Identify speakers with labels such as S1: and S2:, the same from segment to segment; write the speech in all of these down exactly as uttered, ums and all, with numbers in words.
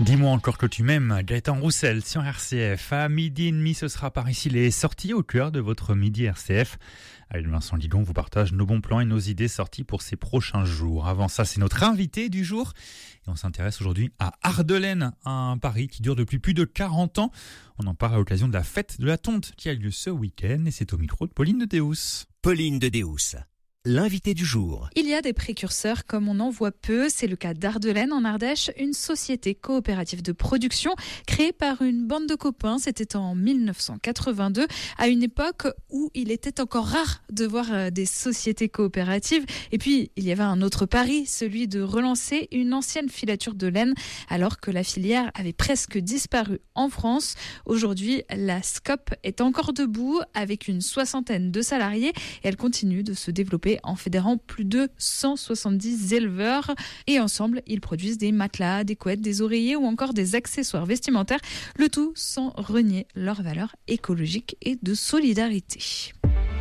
S1: Dis-moi encore que tu m'aimes, Gaëtan Roussel sur R C F. À midi et demi, ce sera par ici les sorties au cœur de votre midi R C F. Allez, Vincent Lidon vous partage nos bons plans et nos idées sorties pour ces prochains jours. Avant ça, c'est notre invité du jour. Et on s'intéresse aujourd'hui à Ardelaine, un pari qui dure depuis plus de quarante ans. On en parle à l'occasion de la fête de la tonte qui a lieu ce week-end. Et c'est au micro de Pauline de Deus.
S2: Pauline de Deus, l'invité du jour.
S3: Il y a des précurseurs comme on en voit peu. C'est le cas d'Ardelaine en Ardèche, une société coopérative de production créée par une bande de copains. C'était en dix-neuf cent quatre-vingt-deux, à une époque où il était encore rare de voir des sociétés coopératives. Et puis, il y avait un autre pari, celui de relancer une ancienne filature de laine, alors que la filière avait presque disparu en France. Aujourd'hui, la S C O P est encore debout avec une soixantaine de salariés et elle continue de se développer en fédérant plus de cent soixante-dix éleveurs. Et ensemble, ils produisent des matelas, des couettes, des oreillers ou encore des accessoires vestimentaires, le tout sans renier leurs valeurs écologiques et de solidarité.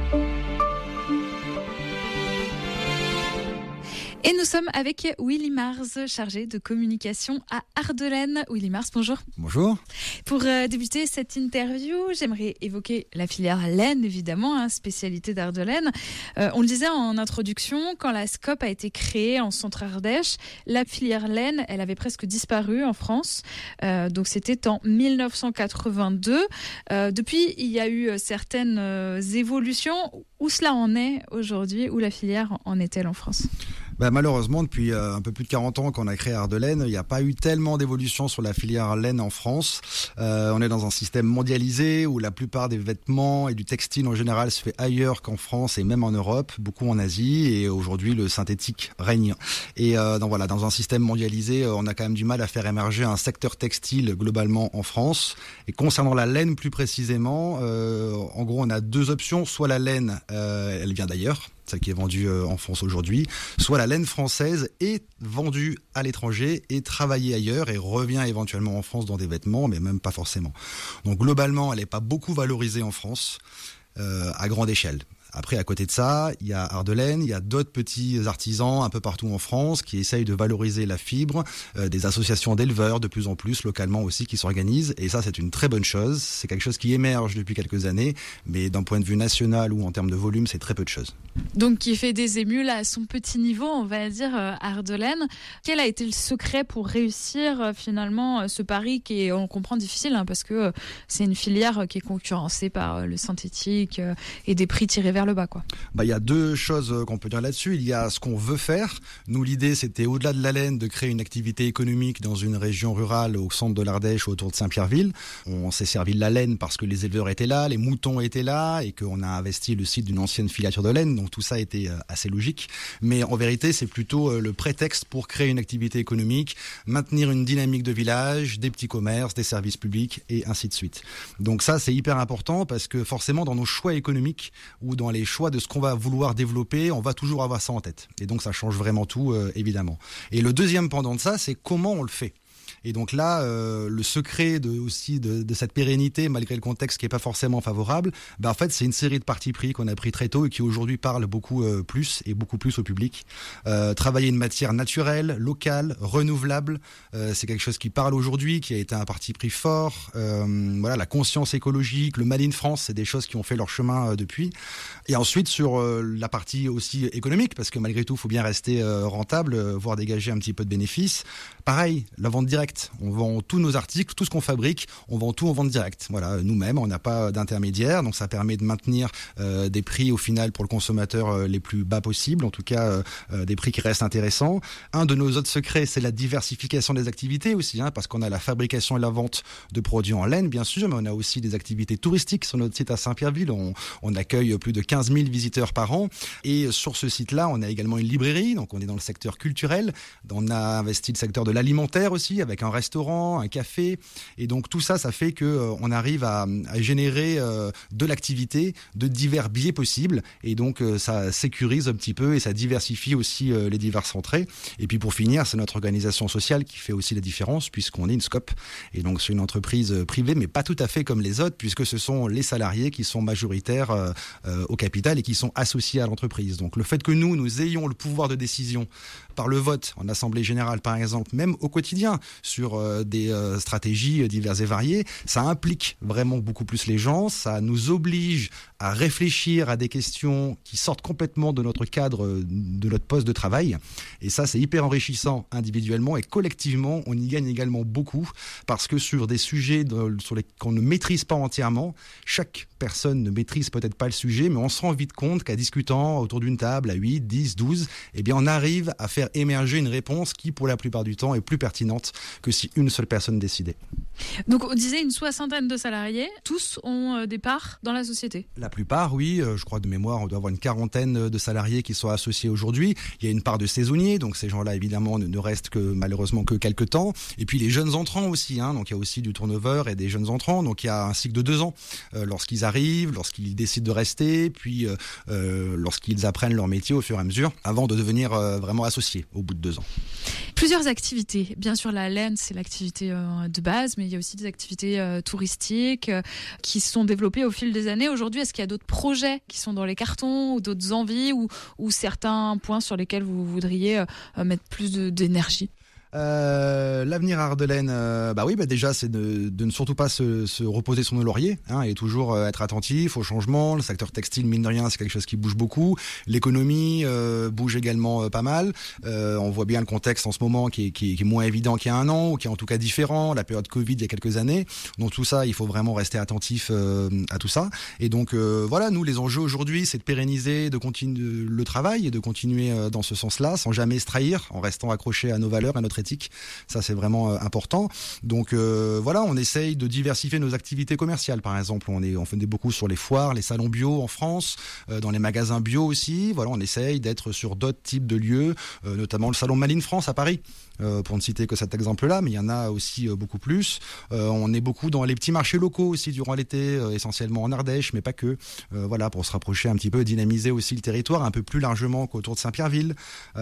S3: Et nous sommes avec Willy Mars, chargé de communication à Ardelaine. Willy Mars, bonjour.
S4: Bonjour.
S3: Pour euh, débuter cette interview, j'aimerais évoquer la filière laine, évidemment, hein, spécialité d'Ardelaine. Euh, on le disait en introduction, quand la S C O P a été créée en Centre-Ardèche, la filière laine, elle avait presque disparu en France. Euh, donc c'était en dix-neuf cent quatre-vingt-deux. Euh, depuis, il y a eu certaines euh, évolutions. Où cela en est aujourd'hui? Où la filière en est-elle en France?
S4: Bah, malheureusement, depuis euh, un peu plus de quarante ans qu'on a créé Ardelaine, il n'y a pas eu tellement d'évolution sur la filière laine en France. Euh, on est dans un système mondialisé où la plupart des vêtements et du textile en général se fait ailleurs qu'en France et même en Europe, beaucoup en Asie, et aujourd'hui le synthétique règne. Et euh, donc voilà, dans un système mondialisé, on a quand même du mal à faire émerger un secteur textile globalement en France. Et concernant la laine plus précisément, euh, en gros on a deux options, soit la laine, euh, elle vient d'ailleurs, celle qui est vendue en France aujourd'hui, soit la laine française est vendue à l'étranger et travaillée ailleurs et revient éventuellement en France dans des vêtements, mais même pas forcément. Donc globalement, elle n'est pas beaucoup valorisée en France euh, à grande échelle. Après, à côté de ça, il y a Ardelaine, il y a d'autres petits artisans un peu partout en France qui essayent de valoriser la fibre, euh, des associations d'éleveurs de plus en plus, localement aussi, qui s'organisent. Et ça, c'est une très bonne chose. C'est quelque chose qui émerge depuis quelques années, mais d'un point de vue national ou en termes de volume, c'est très peu de choses.
S3: Donc, qui fait des émules à son petit niveau, on va dire, euh, Ardelaine. Quel a été le secret pour réussir euh, finalement euh, ce pari qui est, on comprend, difficile, hein, parce que euh, c'est une filière euh, qui est concurrencée par euh, le synthétique euh, et des prix tirés vers le bas, quoi.
S4: Bah, il y a deux choses qu'on peut dire là-dessus. Il y a ce qu'on veut faire. Nous, l'idée, c'était au-delà de la laine, de créer une activité économique dans une région rurale au centre de l'Ardèche, autour de Saint-Pierreville. On s'est servi de la laine parce que les éleveurs étaient là, les moutons étaient là, et qu'on a investi le site d'une ancienne filature de laine. Donc tout ça était assez logique. Mais en vérité, c'est plutôt le prétexte pour créer une activité économique, maintenir une dynamique de village, des petits commerces, des services publics, et ainsi de suite. Donc ça, c'est hyper important parce que forcément, dans nos choix économiques ou dans les choix de ce qu'on va vouloir développer, on va toujours avoir ça en tête. Et donc ça change vraiment tout, euh, évidemment. Et le deuxième pendant de ça, c'est comment on le fait. Et donc là, euh, le secret de, aussi de, de cette pérennité, malgré le contexte qui est pas forcément favorable, ben en fait, c'est une série de partis pris qu'on a pris très tôt et qui aujourd'hui parlent beaucoup euh, plus et beaucoup plus au public. Euh, travailler une matière naturelle, locale, renouvelable, euh, c'est quelque chose qui parle aujourd'hui, qui a été un parti pris fort. Euh, voilà, la conscience écologique, le Made in France, c'est des choses qui ont fait leur chemin euh, depuis. Et ensuite, sur euh, la partie aussi économique, parce que malgré tout, il faut bien rester euh, rentable, euh, voire dégager un petit peu de bénéfices. Pareil, la vente directe. On vend tous nos articles, tout ce qu'on fabrique, on vend tout en vente directe. Voilà, nous-mêmes, on n'a pas d'intermédiaire, donc ça permet de maintenir euh, des prix au final pour le consommateur euh, les plus bas possibles, en tout cas euh, des prix qui restent intéressants. Un de nos autres secrets, c'est la diversification des activités aussi, hein, parce qu'on a la fabrication et la vente de produits en laine, bien sûr, mais on a aussi des activités touristiques sur notre site à Saint-Pierreville. On, on accueille plus de quinze mille visiteurs par an, et sur ce site-là, on a également une librairie, donc on est dans le secteur culturel. On a investi le secteur de l'alimentaire aussi, avec un restaurant, un café, et donc tout ça, ça fait que euh, on arrive à, à générer euh, de l'activité de divers biais possibles, et donc euh, ça sécurise un petit peu et ça diversifie aussi euh, les diverses entrées. Et puis pour finir, c'est notre organisation sociale qui fait aussi la différence, puisqu'on est une S C O P, et donc c'est une entreprise privée, mais pas tout à fait comme les autres, puisque ce sont les salariés qui sont majoritaires euh, euh, au capital et qui sont associés à l'entreprise. Donc le fait que nous, nous ayons le pouvoir de décision par le vote en assemblée générale, par exemple, même au quotidien, sur euh, des euh, stratégies diverses et variées, ça implique vraiment beaucoup plus les gens, ça nous oblige à réfléchir à des questions qui sortent complètement de notre cadre, de notre poste de travail. Et ça, c'est hyper enrichissant individuellement et collectivement, on y gagne également beaucoup parce que sur des sujets de, sur les, qu'on ne maîtrise pas entièrement, chaque personne ne maîtrise peut-être pas le sujet, mais on se rend vite compte qu'à discutant autour d'une table à huit, dix, douze, eh bien on arrive à faire émerger une réponse qui, pour la plupart du temps, est plus pertinente que si une seule personne décidait.
S3: Donc on disait une soixantaine de salariés, tous ont euh, des parts dans la société.
S4: La plupart, oui. Euh, je crois de mémoire, on doit avoir une quarantaine de salariés qui sont associés aujourd'hui. Il y a une part de saisonniers, donc ces gens-là, évidemment, ne, ne restent que malheureusement que quelques temps. Et puis les jeunes entrants aussi, hein, donc il y a aussi du turnover et des jeunes entrants. Donc il y a un cycle de deux ans euh, lorsqu'ils arrivent, lorsqu'ils décident de rester, puis euh, euh, lorsqu'ils apprennent leur métier au fur et à mesure, avant de devenir euh, vraiment associés au bout de deux ans.
S3: Plusieurs activités. Bien sûr, la laine, c'est l'activité euh, de base, mais il y a aussi des activités euh, touristiques euh, qui se sont développées au fil des années. Aujourd'hui, est-ce qu'il y a d'autres projets qui sont dans les cartons ou d'autres envies ou, ou certains points sur lesquels vous voudriez euh, mettre plus de, d'énergie ?
S4: Euh, l'avenir à Ardeleine, euh, bah oui, bah déjà c'est de, de ne surtout pas se, se reposer sur nos lauriers, hein, et toujours euh, être attentif au changement. Le secteur textile, mine de rien, c'est quelque chose qui bouge beaucoup. L'économie euh, bouge également euh, pas mal. Euh, on voit bien le contexte en ce moment qui est, qui est, qui est moins évident qu'il y a un an, ou qui est en tout cas différent. La période Covid il y a quelques années. Donc tout ça, il faut vraiment rester attentif euh, à tout ça. Et donc euh, voilà, nous les enjeux aujourd'hui, c'est de pérenniser, de continuer le travail et de continuer euh, dans ce sens-là, sans jamais se trahir, en restant accroché à nos valeurs, à notre éthique. Ça, c'est vraiment euh, important. Donc euh, voilà, on essaye de diversifier nos activités commerciales. Par exemple, on est, on fait beaucoup sur les foires, les salons bio en France, euh, dans les magasins bio aussi. Voilà, on essaye d'être sur d'autres types de lieux, euh, notamment le salon Made in France à Paris, euh, pour ne citer que cet exemple-là, mais il y en a aussi euh, beaucoup plus. Euh, on est beaucoup dans les petits marchés locaux aussi durant l'été, euh, essentiellement en Ardèche, mais pas que. Euh, voilà, pour se rapprocher un petit peu, dynamiser aussi le territoire un peu plus largement qu'autour de Saint-Pierreville,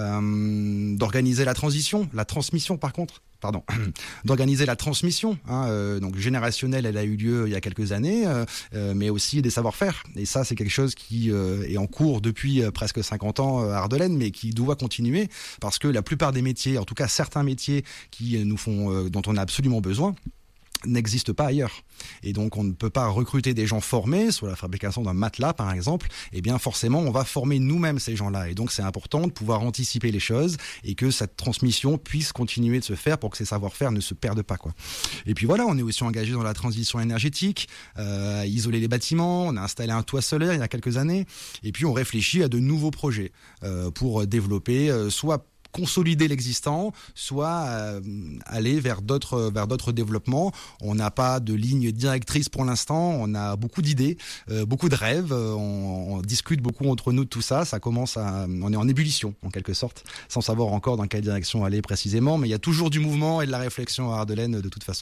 S4: euh, d'organiser la transition, la transmission par contre. Pardon, d'organiser la transmission, hein, euh, donc générationnelle, elle a eu lieu il y a quelques années, euh, euh, mais aussi des savoir-faire. Et ça, c'est quelque chose qui euh, est en cours depuis euh, presque cinquante ans euh, à Ardeleine, mais qui doit continuer parce que la plupart des métiers, en tout cas certains métiers qui nous font, euh, dont on a absolument besoin, n'existe pas ailleurs. Et donc on ne peut pas recruter des gens formés sur la fabrication d'un matelas par exemple, et bien forcément on va former nous-mêmes ces gens-là, et donc c'est important de pouvoir anticiper les choses et que cette transmission puisse continuer de se faire pour que ces savoir-faire ne se perdent pas, quoi. Et puis voilà, on est aussi engagé dans la transition énergétique, euh, isoler les bâtiments, on a installé un toit solaire il y a quelques années, et puis on réfléchit à de nouveaux projets euh, pour développer euh, soit consolider l'existant, soit euh, aller vers d'autres vers d'autres développements. On n'a pas de ligne directrice pour l'instant, on a beaucoup d'idées, euh, beaucoup de rêves, on, on discute beaucoup entre nous de tout ça, ça commence à, on est en ébullition en quelque sorte, sans savoir encore dans quelle direction aller précisément, mais il y a toujours du mouvement et de la réflexion à Ardeleine de toute façon.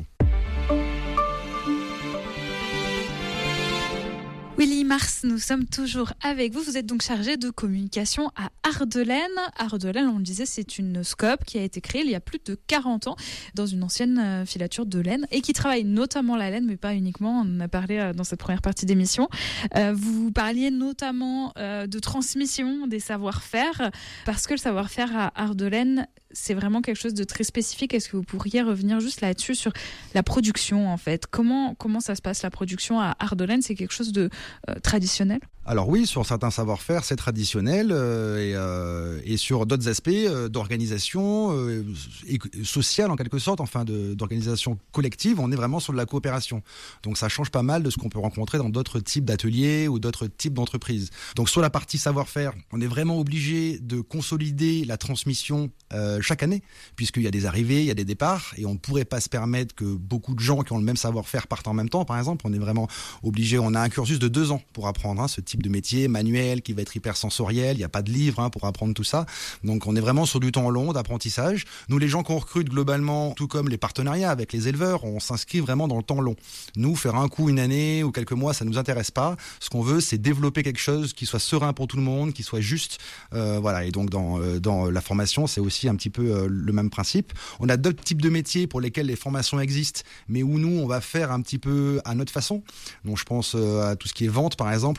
S3: Willy Mars, nous sommes toujours avec vous. Vous êtes donc chargé de communication à Ardeleine. Ardeleine, on le disait, c'est une scope qui a été créée il y a plus de quarante ans dans une ancienne filature de laine et qui travaille notamment la laine, mais pas uniquement. On en a parlé dans cette première partie d'émission. Euh, vous parliez notamment euh, de transmission des savoir-faire, parce que le savoir-faire à Ardeleine, c'est vraiment quelque chose de très spécifique. Est-ce que vous pourriez revenir juste là-dessus sur la production en fait ? Comment, comment ça se passe la production à Ardeleine ? C'est quelque chose de euh, traditionnel ?
S4: Alors oui, sur certains savoir-faire, c'est traditionnel euh, et, euh, et sur d'autres aspects euh, d'organisation euh, et sociale en quelque sorte, enfin de, d'organisation collective, on est vraiment sur de la coopération. Donc ça change pas mal de ce qu'on peut rencontrer dans d'autres types d'ateliers ou d'autres types d'entreprises. Donc sur la partie savoir-faire, on est vraiment obligé de consolider la transmission euh, chaque année, puisqu'il y a des arrivées, il y a des départs, et on ne pourrait pas se permettre que beaucoup de gens qui ont le même savoir-faire partent en même temps, par exemple. On est vraiment obligé, on a un cursus de deux ans pour apprendre hein, ce type de métier manuel qui va être hyper sensoriel, il n'y a pas de livre hein, pour apprendre tout ça, donc on est vraiment sur du temps long d'apprentissage. Nous, les gens qu'on recrute globalement, tout comme les partenariats avec les éleveurs, on s'inscrit vraiment dans le temps long. Nous, faire un coup, une année ou quelques mois, ça ne nous intéresse pas. Ce qu'on veut, c'est développer quelque chose qui soit serein pour tout le monde, qui soit juste, euh, voilà. Et donc dans, euh, dans la formation, c'est aussi un petit peu euh, le même principe. On a d'autres types de métiers pour lesquels les formations existent, mais où nous, on va faire un petit peu à notre façon. Donc je pense euh, à tout ce qui est vente, par exemple, le commerce.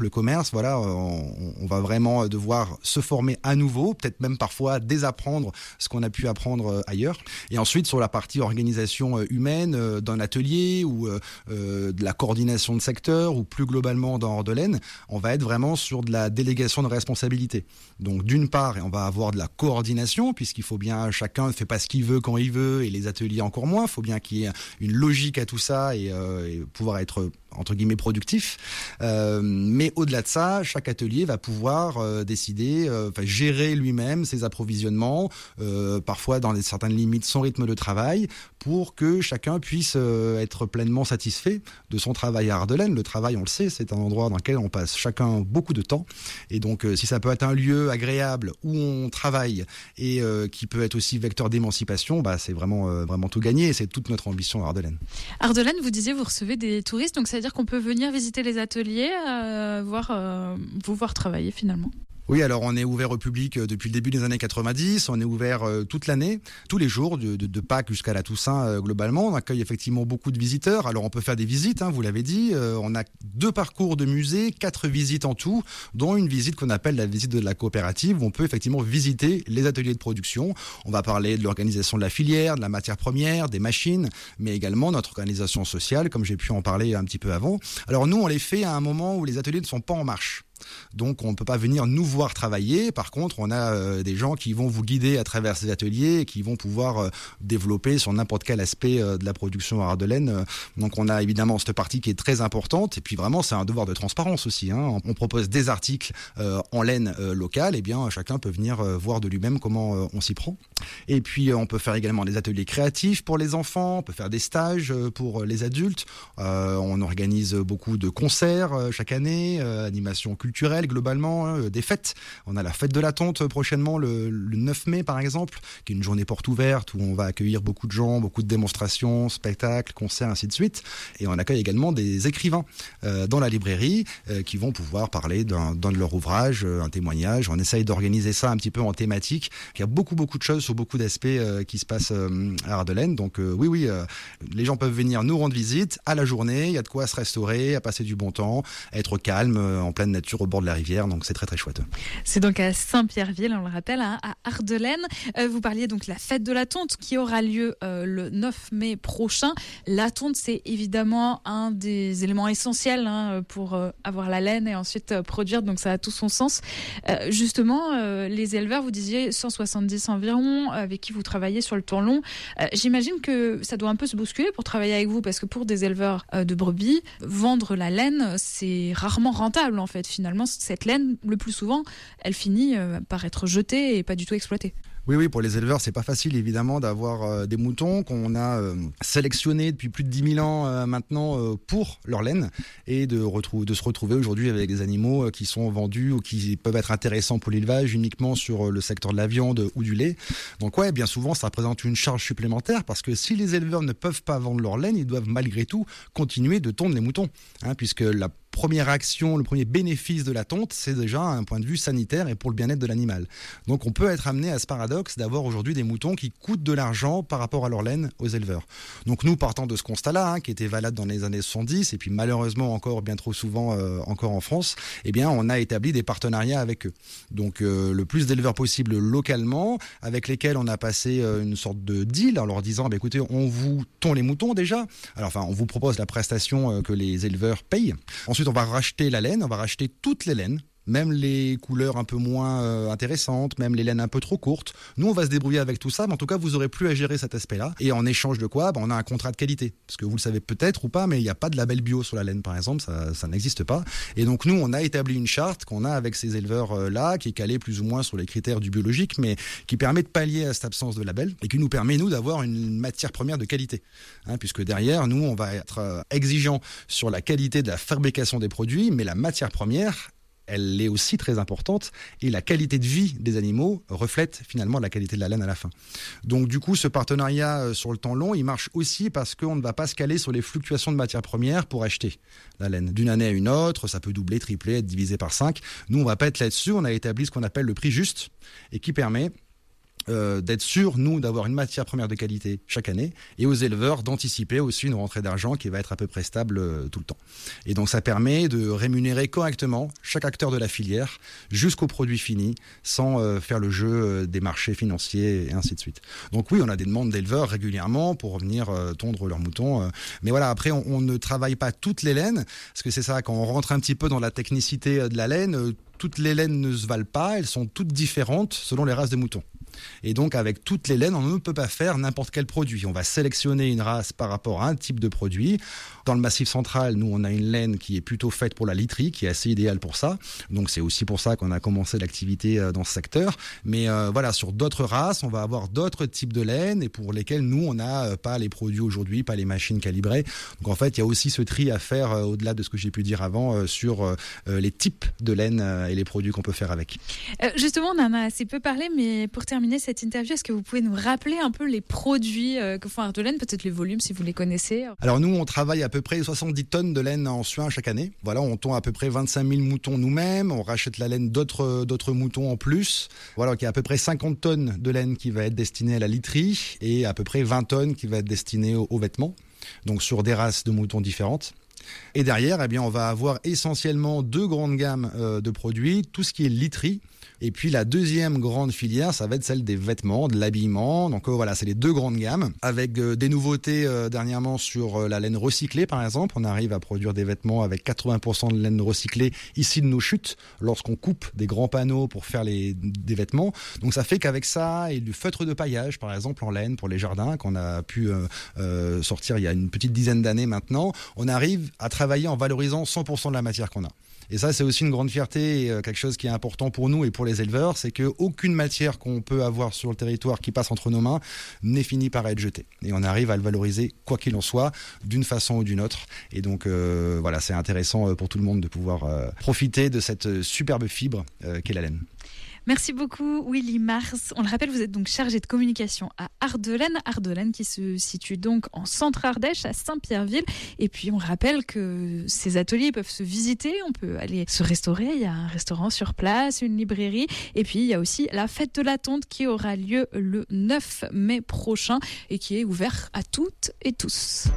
S4: commerce, voilà, on, on va vraiment devoir se former à nouveau, peut-être même parfois désapprendre ce qu'on a pu apprendre ailleurs. Et ensuite, sur la partie organisation humaine, d'un atelier ou euh, de la coordination de secteur ou plus globalement dans Ardelaine, on va être vraiment sur de la délégation de responsabilité. Donc d'une part, on va avoir de la coordination, puisqu'il faut bien, chacun ne fait pas ce qu'il veut quand il veut, et les ateliers encore moins. Il faut bien qu'il y ait une logique à tout ça et, euh, et pouvoir être entre guillemets productif. Euh, mais au-delà de ça, chaque atelier va pouvoir euh, décider, euh, enfin, gérer lui-même ses approvisionnements, euh, parfois dans des, certaines limites son rythme de travail, pour que chacun puisse euh, être pleinement satisfait de son travail à Ardelaine. Le travail, on le sait, c'est un endroit dans lequel on passe chacun beaucoup de temps. Et donc, euh, si ça peut être un lieu agréable où on travaille et euh, qui peut être aussi vecteur d'émancipation, bah, c'est vraiment, euh, vraiment tout gagné. Et c'est toute notre ambition à Ardelaine.
S3: Ardelaine, vous disiez, vous recevez des touristes, donc ça c'est-à-dire qu'on peut venir visiter les ateliers, euh, voir, euh, vous voir travailler finalement.
S4: Oui, alors on est ouvert au public depuis le début des années quatre-vingt-dix, on est ouvert euh, toute l'année, tous les jours, de, de, de Pâques jusqu'à la Toussaint euh, globalement. On accueille effectivement beaucoup de visiteurs, alors on peut faire des visites, hein, vous l'avez dit, euh, on a deux parcours de musée, quatre visites en tout, dont une visite qu'on appelle la visite de la coopérative, où on peut effectivement visiter les ateliers de production. On va parler de l'organisation de la filière, de la matière première, des machines, mais également notre organisation sociale, comme j'ai pu en parler un petit peu avant. Alors nous, on les fait à un moment où les ateliers ne sont pas en marche. Donc on ne peut pas venir nous voir travailler. Par contre, on a euh, des gens qui vont vous guider à travers ces ateliers et qui vont pouvoir euh, développer sur n'importe quel aspect euh, de la production à Ardelaine. Donc on a évidemment cette partie qui est très importante. Et puis vraiment, c'est un devoir de transparence aussi, hein. On propose des articles euh, en laine euh, locale. Et bien chacun peut venir euh, voir de lui-même comment euh, on s'y prend. Et puis euh, on peut faire également des ateliers créatifs pour les enfants. On peut faire des stages euh, pour les adultes. Euh, on organise beaucoup de concerts euh, chaque année, euh, animation culturelle. culturelle globalement, hein, des fêtes. On a la fête de la tonte prochainement le, le neuf mai par exemple, qui est une journée porte ouverte où on va accueillir beaucoup de gens, beaucoup de démonstrations, spectacles, concerts, ainsi de suite. Et on accueille également des écrivains euh, dans la librairie euh, qui vont pouvoir parler d'un, d'un de leurs ouvrages, euh, un témoignage. On essaye d'organiser ça un petit peu en thématique. Il y a beaucoup beaucoup de choses sur beaucoup d'aspects euh, qui se passent euh, à Ardelaine. Donc euh, oui oui, euh, les gens peuvent venir nous rendre visite à la journée. Il y a de quoi se restaurer, à passer du bon temps, être calme euh, en pleine nature au bord de la rivière, donc c'est très très chouette.
S3: C'est donc à Saint-Pierreville, on le rappelle, hein, à Ardelaine. Euh, vous parliez donc de la fête de la tonte qui aura lieu euh, le neuf mai prochain. La tonte, c'est évidemment un des éléments essentiels hein, pour euh, avoir la laine et ensuite euh, produire, donc ça a tout son sens. Euh, justement, euh, les éleveurs, vous disiez cent soixante-dix environ, avec qui vous travaillez sur le temps long. Euh, j'imagine que ça doit un peu se bousculer pour travailler avec vous, parce que pour des éleveurs euh, de brebis, vendre la laine, c'est rarement rentable en fait, finalement. Cette laine, le plus souvent, elle finit euh, par être jetée et pas du tout exploitée.
S4: Oui, oui, pour les éleveurs, c'est pas facile évidemment d'avoir euh, des moutons qu'on a euh, sélectionnés depuis plus de dix mille ans euh, maintenant euh, pour leur laine et de, retrou- de se retrouver aujourd'hui avec des animaux euh, qui sont vendus ou qui peuvent être intéressants pour l'élevage uniquement sur euh, le secteur de la viande ou du lait. Donc ouais, bien souvent, ça représente une charge supplémentaire parce que si les éleveurs ne peuvent pas vendre leur laine, ils doivent malgré tout continuer de tondre les moutons, hein, puisque la première action, le premier bénéfice de la tonte, c'est déjà un point de vue sanitaire et pour le bien-être de l'animal. Donc on peut être amené à ce paradoxe d'avoir aujourd'hui des moutons qui coûtent de l'argent par rapport à leur laine aux éleveurs. Donc nous, partant de ce constat-là, hein, qui était valable dans les années soixante-dix et puis malheureusement encore bien trop souvent euh, encore en France, eh bien on a établi des partenariats avec eux. Donc euh, le plus d'éleveurs possible localement, avec lesquels on a passé euh, une sorte de deal en leur disant, bah, écoutez, on vous tond les moutons déjà. Alors enfin, on vous propose la prestation euh, que les éleveurs payent. Ensuite, on va racheter la laine, on va racheter toutes les laines, même les couleurs un peu moins euh, intéressantes, même les laines un peu trop courtes. Nous, on va se débrouiller avec tout ça, mais en tout cas, vous n'aurez plus à gérer cet aspect-là. Et en échange de quoi, ben, on a un contrat de qualité. Parce que vous le savez peut-être ou pas, mais il n'y a pas de label bio sur la laine, par exemple, ça, ça n'existe pas. Et donc, nous, on a établi une charte qu'on a avec ces éleveurs-là, qui est calée plus ou moins sur les critères du biologique, mais qui permet de pallier à cette absence de label et qui nous permet, nous, d'avoir une matière première de qualité. Hein, puisque derrière, nous, on va être euh, exigeants sur la qualité de la fabrication des produits, mais la matière première, elle est aussi très importante et la qualité de vie des animaux reflète finalement la qualité de la laine à la fin. Donc du coup, ce partenariat sur le temps long, il marche aussi parce qu'on ne va pas se caler sur les fluctuations de matières premières pour acheter la laine. D'une année à une autre, ça peut doubler, tripler, être divisé par cinq. Nous, on ne va pas être là-dessus. On a établi ce qu'on appelle le prix juste et qui permet euh, d'être sûr, nous, d'avoir une matière première de qualité chaque année, et aux éleveurs d'anticiper aussi une rentrée d'argent qui va être à peu près stable euh, tout le temps. Et donc ça permet de rémunérer correctement chaque acteur de la filière jusqu'au produit fini, sans euh, faire le jeu euh, des marchés financiers et ainsi de suite. Donc oui, on a des demandes d'éleveurs régulièrement pour venir euh, tondre leurs moutons. Euh, mais voilà, après, on, on ne travaille pas toutes les laines, parce que c'est ça, quand on rentre un petit peu dans la technicité de la laine, euh, toutes les laines ne se valent pas, elles sont toutes différentes selon les races de moutons. Et donc, avec toutes les laines, on ne peut pas faire n'importe quel produit. On va sélectionner une race par rapport à un type de produit. Dans le Massif central, nous, on a une laine qui est plutôt faite pour la literie, qui est assez idéale pour ça. Donc, c'est aussi pour ça qu'on a commencé l'activité dans ce secteur. Mais euh, voilà, sur d'autres races, on va avoir d'autres types de laine et pour lesquels nous, on n'a pas les produits aujourd'hui, pas les machines calibrées. Donc, en fait, il y a aussi ce tri à faire euh, au-delà de ce que j'ai pu dire avant euh, sur euh, les types de laine euh, et les produits qu'on peut faire avec.
S3: Euh, justement, on en a assez peu parlé, mais pour terminer cette interview, est-ce que vous pouvez nous rappeler un peu les produits euh, que font Ardelaine, peut-être les volumes si vous les connaissez?
S4: Alors nous, on travaille à peu près soixante-dix tonnes de laine en suin chaque année. Voilà, on tond à peu près vingt-cinq mille moutons nous-mêmes, on rachète la laine d'autres, d'autres moutons en plus. Voilà, il y a à peu près cinquante tonnes de laine qui va être destinée à la literie et à peu près vingt tonnes qui va être destinée aux, aux vêtements, donc sur des races de moutons différentes. Et derrière, eh bien, on va avoir essentiellement deux grandes gammes euh, de produits, tout ce qui est literie. Et puis la deuxième grande filière, ça va être celle des vêtements, de l'habillement. Donc euh, voilà, c'est les deux grandes gammes. Avec euh, des nouveautés euh, dernièrement sur euh, la laine recyclée, par exemple. On arrive à produire des vêtements avec quatre-vingts pour cent de laine recyclée ici de nos chutes, lorsqu'on coupe des grands panneaux pour faire les, des vêtements. Donc ça fait qu'avec ça et du feutre de paillage, par exemple, en laine pour les jardins, qu'on a pu euh, euh, sortir il y a une petite dizaine d'années maintenant, on arrive à travailler en valorisant cent pour cent de la matière qu'on a. Et ça, c'est aussi une grande fierté et quelque chose qui est important pour nous et pour les éleveurs, c'est qu'aucune matière qu'on peut avoir sur le territoire qui passe entre nos mains n'est finie par être jetée. Et on arrive à le valoriser, quoi qu'il en soit, d'une façon ou d'une autre. Et donc, euh, voilà, c'est intéressant pour tout le monde de pouvoir euh, profiter de cette superbe fibre euh, qu'est la laine.
S3: Merci beaucoup Willy Mars. On le rappelle, vous êtes donc chargé de communication à Ardelaine. Ardelaine qui se situe donc en centre-Ardèche, à Saint-Pierreville. Et puis on rappelle que ces ateliers peuvent se visiter, on peut aller se restaurer. Il y a un restaurant sur place, une librairie. Et puis il y a aussi la fête de la tonte qui aura lieu le neuf mai prochain et qui est ouverte à toutes et tous.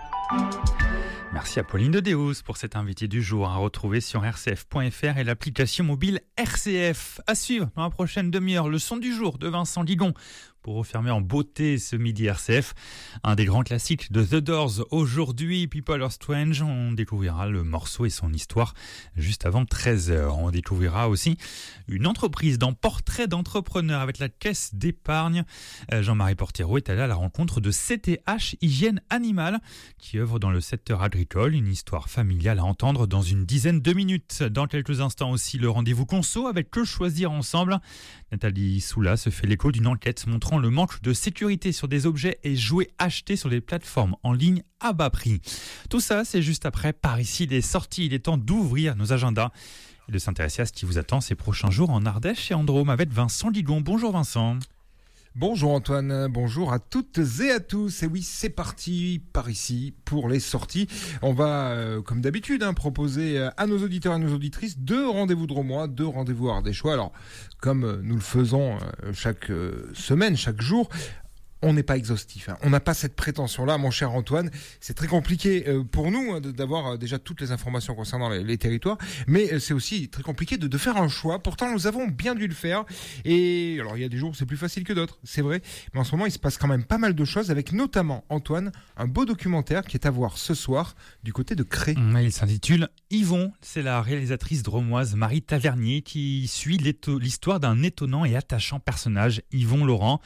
S1: Merci à Pauline de Deus pour cet invité du jour à retrouver sur r c f point f r et l'application mobile R C F. À suivre dans la prochaine demi-heure, le son du jour de Vincent Ligon pour refermer en beauté ce midi R C F. Un des grands classiques de The Doors. Aujourd'hui, People Are Strange. On découvrira le morceau et son histoire juste avant treize heures. On découvrira aussi une entreprise dans Portrait d'entrepreneur avec la caisse d'épargne. Jean-Marie Portero est allé à la rencontre de C T H Hygiène Animale qui œuvre dans le secteur agricole. Une histoire familiale à entendre dans une dizaine de minutes. Dans quelques instants aussi, le rendez-vous conso avec Que choisir ensemble. Nathalie Soula se fait l'écho d'une enquête montrant le manque de sécurité sur des objets et jouets achetés sur des plateformes en ligne à bas prix. Tout ça, c'est juste après Par ici les sorties. Il est temps d'ouvrir nos agendas et de s'intéresser à ce qui vous attend ces prochains jours en Ardèche et en Drôme avec Vincent Ligon. Bonjour Vincent.
S5: Bonjour Antoine, bonjour à toutes et à tous. Et oui, c'est parti par ici pour les sorties. On va, euh, comme d'habitude, hein, proposer à nos auditeurs et à nos auditrices deux rendez-vous drômois, deux rendez-vous ardéchois. Alors, comme nous le faisons euh, chaque euh, semaine, chaque jour, on n'est pas exhaustif, hein. On n'a pas cette prétention-là, mon cher Antoine. C'est très compliqué euh, pour nous hein, d'avoir euh, déjà toutes les informations concernant les, les territoires, mais euh, c'est aussi très compliqué de, de faire un choix. Pourtant, nous avons bien dû le faire. Et alors, il y a des jours où c'est plus facile que d'autres, c'est vrai. Mais en ce moment, il se passe quand même pas mal de choses, avec notamment, Antoine, un beau documentaire qui est à voir ce soir du côté de Cré.
S1: Il s'intitule Yvon. C'est la réalisatrice dromoise Marie Tavernier qui suit l'histoire d'un étonnant et attachant personnage, Yvon Laurent.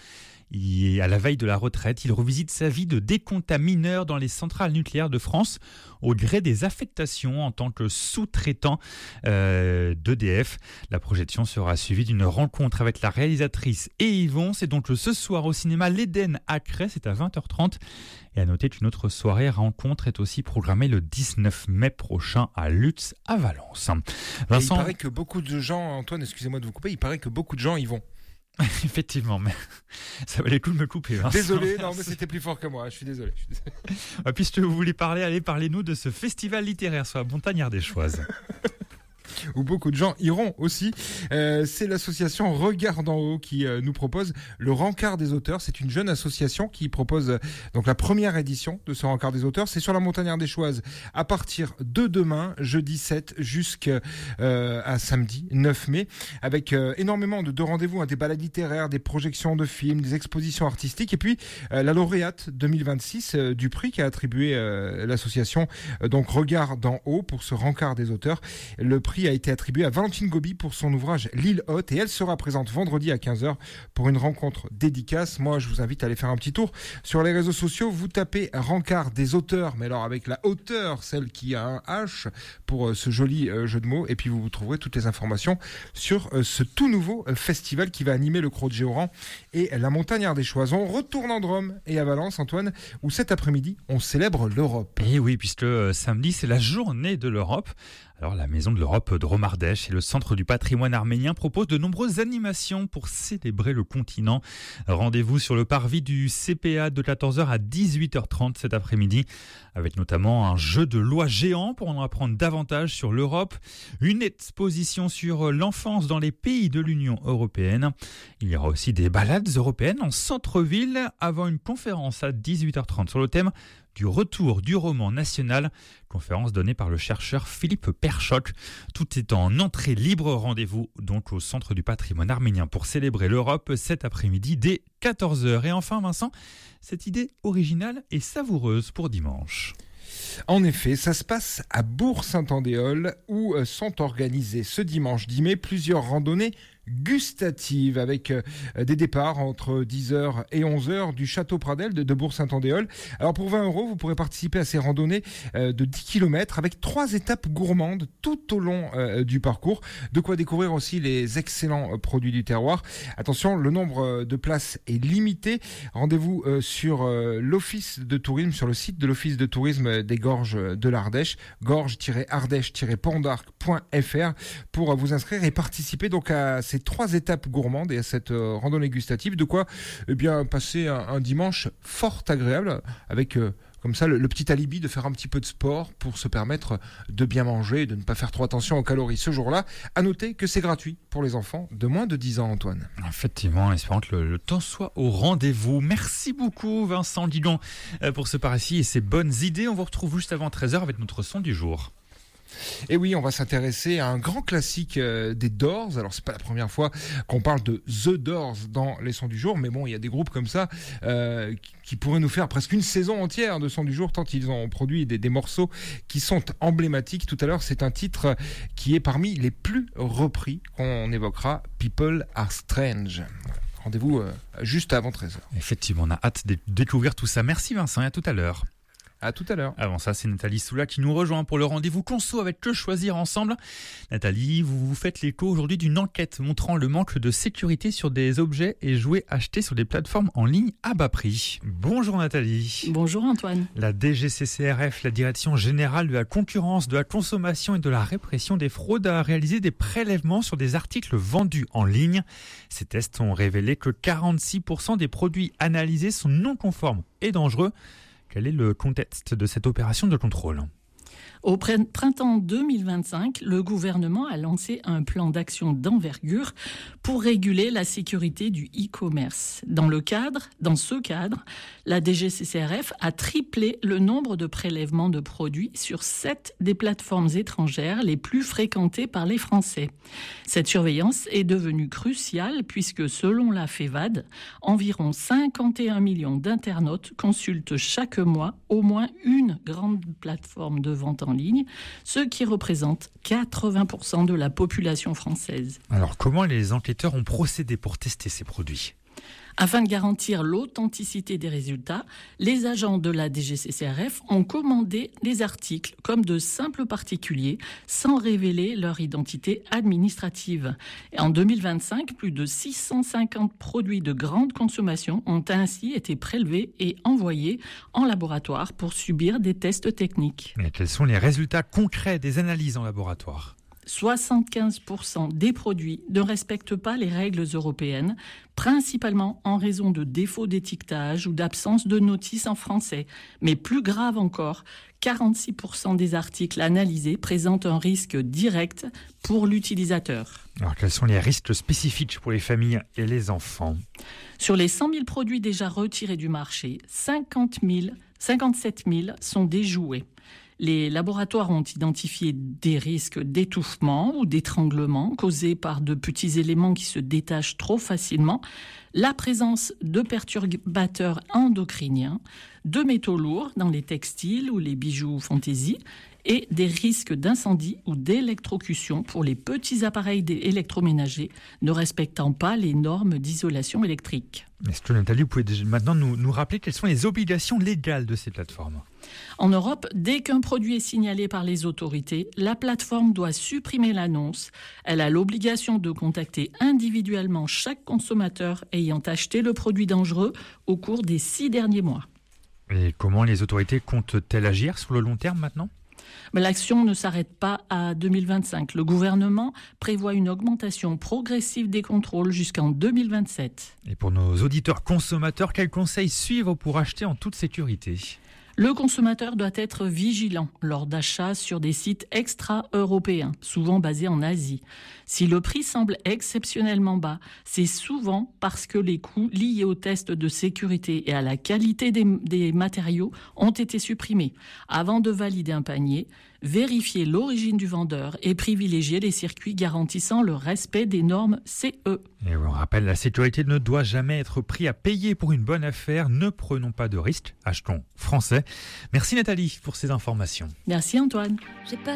S1: Et à la veille de la retraite, il revisite sa vie de décontamineur dans les centrales nucléaires de France au gré des affectations en tant que sous-traitant euh, d'E D F. La projection sera suivie d'une rencontre avec la réalisatrice et Yvon. C'est donc ce soir au cinéma L'Éden à Cré, c'est à vingt heures trente. Et à noter qu'une autre soirée rencontre est aussi programmée le dix-neuf mai prochain à Lutz à Valence.
S5: Vincent... Il paraît que beaucoup de gens, Antoine, excusez-moi de vous couper, il paraît que beaucoup de gens y vont.
S1: Effectivement, mais ça valait le coup de me couper. Vincent.
S5: Désolé, non, mais c'était plus fort que moi, je suis désolé. Je suis désolé.
S1: Puisque vous voulez parler, allez, parlez-nous de ce festival littéraire sur la montagne ardéchoise.
S5: où beaucoup de gens iront aussi. Euh, c'est l'association Regard d'en haut qui euh, nous propose le Rencard des auteurs. C'est une jeune association qui propose euh, donc la première édition de ce Rencard des auteurs. C'est sur la Montagne Ardéchoise à partir de demain, jeudi sept, jusqu'à euh, samedi neuf mai, avec euh, énormément de, de rendez-vous, hein, des balades littéraires, des projections de films, des expositions artistiques, et puis euh, la lauréate deux mille vingt-six euh, du prix qu'a attribué euh, l'association euh, donc Regard d'en haut pour ce Rencard des auteurs. Le prix a été attribué à Valentine Gobi pour son ouvrage L'île haute, et elle sera présente vendredi à quinze heures pour une rencontre dédicace. Moi, je vous invite à aller faire un petit tour sur les réseaux sociaux. Vous tapez Rencard des auteurs, mais alors avec la hauteur, celle qui a un H, pour euh, ce joli euh, jeu de mots, et puis vous, vous trouverez toutes les informations sur euh, ce tout nouveau euh, festival qui va animer le Crot de Géoran et la Montagne Ardéchoise. On retourne en Drôme et à Valence, Antoine, où cet après-midi, on célèbre l'Europe.
S1: Et oui, puisque euh, samedi, c'est la journée de l'Europe. Alors, la Maison de l'Europe de Drôme-Ardèche et le Centre du patrimoine arménien proposent de nombreuses animations pour célébrer le continent. Rendez-vous sur le parvis du C P A de quatorze heures à dix-huit heures trente cet après-midi, avec notamment un jeu de loi géant pour en apprendre davantage sur l'Europe, une exposition sur l'enfance dans les pays de l'Union européenne. Il y aura aussi des balades européennes en centre-ville avant une conférence à dix-huit heures trente sur le thème du retour du roman national, conférence donnée par le chercheur Philippe Perchoc. Tout est en entrée libre. Rendez-vous donc au Centre du patrimoine arménien pour célébrer l'Europe cet après-midi dès quatorze heures. Et enfin, Vincent, cette idée originale et savoureuse pour dimanche.
S5: En effet, ça se passe à Bourg-Saint-Andéol où sont organisées ce dimanche dix mai plusieurs randonnées gustatives avec euh, des départs entre dix heures et onze heures du Château Pradel de, de Bourg-Saint-Andéol. Alors pour vingt euros, vous pourrez participer à ces randonnées euh, de dix kilomètres avec trois étapes gourmandes tout au long euh, du parcours. De quoi découvrir aussi les excellents euh, produits du terroir. Attention, le nombre euh, de places est limité. Rendez-vous euh, sur euh, l'Office de tourisme, sur le site de l'Office de tourisme des Gorges de l'Ardèche, gorges tiret ardèche tiret pont d'arc point f r, pour euh, vous inscrire et participer donc à ces trois étapes gourmandes et à cette euh, randonnée gustative. De quoi eh bien, passer un, un dimanche fort agréable avec euh, comme ça le, le petit alibi de faire un petit peu de sport pour se permettre de bien manger et de ne pas faire trop attention aux calories ce jour-là. À noter que c'est gratuit pour les enfants de moins de dix ans, Antoine.
S1: Effectivement, espérons que le, le temps soit au rendez-vous. Merci beaucoup Vincent Didon pour ce par-ici et ces bonnes idées. On vous retrouve juste avant treize heures avec notre son du jour.
S5: Et oui, on va s'intéresser à un grand classique euh, des Doors. Alors, c'est pas la première fois qu'on parle de The Doors dans les sons du jour, mais bon, il y a des groupes comme ça euh, qui, qui pourraient nous faire presque une saison entière de sons du jour, tant ils ont produit des, des morceaux qui sont emblématiques. Tout à l'heure, c'est un titre qui est parmi les plus repris qu'on évoquera, People Are Strange. Rendez-vous euh, juste avant treize heures.
S1: Effectivement, on a hâte de découvrir tout ça. Merci Vincent et à tout à l'heure.
S5: À tout à l'heure.
S1: Avant ça, c'est Nathalie Soula qui nous rejoint pour le rendez-vous conso avec Que choisir ensemble. Nathalie, vous vous faites l'écho aujourd'hui d'une enquête montrant le manque de sécurité sur des objets et jouets achetés sur des plateformes en ligne à bas prix. Bonjour Nathalie.
S6: Bonjour Antoine.
S1: La D G C C R F, la Direction Générale de la Concurrence, de la Consommation et de la Répression des Fraudes, a réalisé des prélèvements sur des articles vendus en ligne. Ces tests ont révélé que quarante-six pour cent des produits analysés sont non conformes et dangereux. Quel est le contexte de cette opération de contrôle ?
S6: Au printemps deux mille vingt-cinq, le gouvernement a lancé un plan d'action d'envergure pour réguler la sécurité du e-commerce. Dans le cadre, dans ce cadre, la D G C C R F a triplé le nombre de prélèvements de produits sur sept des plateformes étrangères les plus fréquentées par les Français. Cette surveillance est devenue cruciale puisque, selon la FEVAD, environ cinquante et un millions d'internautes consultent chaque mois au moins une grande plateforme de vente en ligne, ce qui représente quatre-vingts pour cent de la population française.
S1: Alors, comment les enquêteurs ont procédé pour tester ces produits ?
S6: Afin de garantir l'authenticité des résultats, les agents de la D G C C R F ont commandé les articles comme de simples particuliers sans révéler leur identité administrative. Et en deux mille vingt-cinq, plus de six cent cinquante produits de grande consommation ont ainsi été prélevés et envoyés en laboratoire pour subir des tests techniques.
S1: Mais quels sont les résultats concrets des analyses en laboratoire ?
S6: soixante-quinze pour cent des produits ne respectent pas les règles européennes, principalement en raison de défauts d'étiquetage ou d'absence de notice en français. Mais plus grave encore, quarante-six pour cent des articles analysés présentent un risque direct pour l'utilisateur.
S1: Alors, quels sont les risques spécifiques pour les familles et les enfants ?
S6: Sur les cent mille produits déjà retirés du marché, cinquante mille, cinquante-sept mille sont des jouets. Les laboratoires ont identifié des risques d'étouffement ou d'étranglement causés par de petits éléments qui se détachent trop facilement, la présence de perturbateurs endocriniens, de métaux lourds dans les textiles ou les bijoux fantaisie et des risques d'incendie ou d'électrocution pour les petits appareils électroménagers ne respectant pas les normes d'isolation électrique.
S1: Est-ce que Nathalie, vous pouvez déjà maintenant nous, nous rappeler quelles sont les obligations légales de ces plateformes ?
S6: En Europe, dès qu'un produit est signalé par les autorités, la plateforme doit supprimer l'annonce. Elle a l'obligation de contacter individuellement chaque consommateur ayant acheté le produit dangereux au cours des six derniers mois.
S1: Et comment les autorités comptent-elles agir sur le long terme maintenant ?
S6: Mais l'action ne s'arrête pas à deux mille vingt-cinq. Le gouvernement prévoit une augmentation progressive des contrôles jusqu'en deux mille vingt-sept.
S1: Et pour nos auditeurs consommateurs, quels conseils suivre pour acheter en toute sécurité ?
S6: Le consommateur doit être vigilant lors d'achats sur des sites extra-européens, souvent basés en Asie. Si le prix semble exceptionnellement bas, c'est souvent parce que les coûts liés aux tests de sécurité et à la qualité des, des matériaux ont été supprimés. Avant de valider un panier, vérifiez l'origine du vendeur et privilégiez les circuits garantissant le respect des normes C E.
S1: Et on rappelle, la sécurité ne doit jamais être pris à payer pour une bonne affaire. Ne prenons pas de risques, achetons français. Merci Nathalie pour ces informations.
S6: Merci Antoine.
S7: J'ai pas